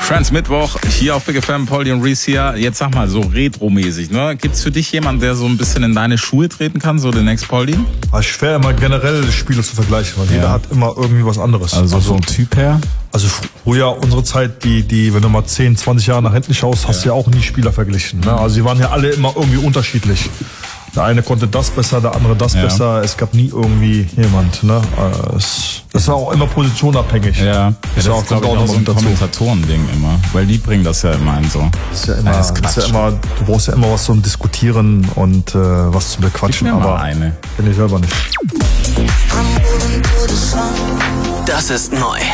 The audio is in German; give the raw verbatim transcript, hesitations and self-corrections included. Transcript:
Trans Mittwoch hier auf Big F M, Polly und Reese hier. Jetzt sag mal, so retromäßig, ne? Gibt's für dich jemanden, der so ein bisschen in deine Schuhe treten kann, so den Next Polly? Aber schwer immer generell Spiele zu vergleichen, weil ja. jeder hat immer irgendwie was anderes. Also, also vom Typ her? Also früher, unsere Zeit, die, die, wenn du mal zehn, zwanzig Jahre nach hinten schaust, hast du ja. ja auch nie Spieler verglichen. Ne? Also sie waren ja alle immer irgendwie unterschiedlich. Der eine konnte das besser, der andere das ja. besser. Es gab nie irgendwie jemand. Ne? Es, das war auch immer positionabhängig. Ja, ja das, das ist glaube ich auch so ein Kommentatoren-Ding immer. Weil die bringen das ja immer ein so. Das ist ja immer, das ist das ist ja immer du brauchst ja immer was zum Diskutieren und äh, was zum Bequatschen. Gib mir aber mal eine. Bin ich selber nicht. Das ist neu.